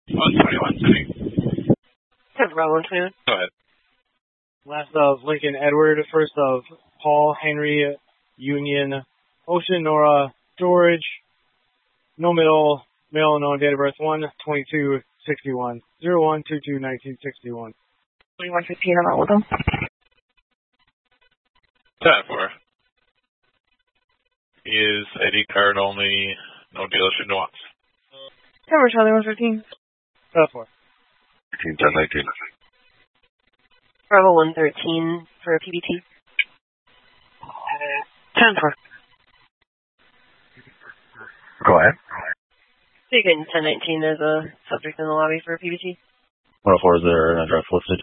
121 City. Bravo 121. Go ahead. Last of Lincoln Edward. First of Paul Henry Union Ocean Nora George. No middle. Male unknown. Date of birth 1/22/61. 01/22/1961. 2115. I'm out with them. 10-4. He is ID card only. No dealership nuance. Charlie 115. 10-4. 10-19. Bravo 113 for a PBT. 10-4. Go ahead. Speaking 1019, there's a subject in the lobby for a PBT. 104, is there an address listed?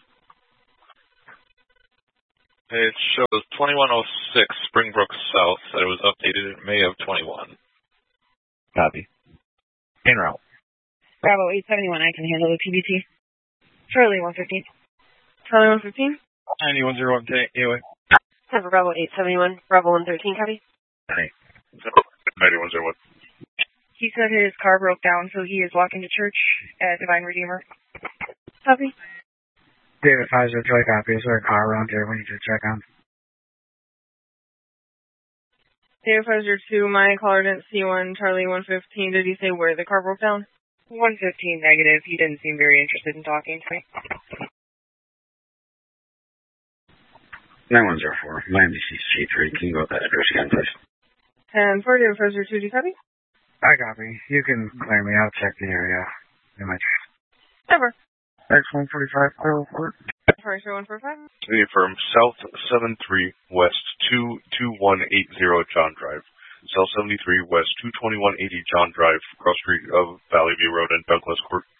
It shows 2106 Springbrook South. That it was updated in May of 21. Copy. En route. Bravo 871, I can handle the PBT. Charlie 115. Charlie 115. 9101 anyway. Time for Bravo 871. Bravo 113, copy. 9101. He said his car broke down, so he is walking to church at Divine Redeemer. Copy. David Pfizer, Joy copy. Is there a car around here we need to check on? David Pfizer 2, my caller didn't see one. Charlie 115, did he say where the car broke down? 115 negative. He didn't seem very interested in talking to me. 9104, Miami CC3. Can you go with that address again, please? 10-4, David Pfizer 2, do you copy? I copy. You can clear me. I'll check the area in my truck. Ever. X145, clear report. Sorry, 145. From South 73 West 22180 John Drive. South 73 West 22180 John Drive, cross street of Valley View Road and Douglas Court.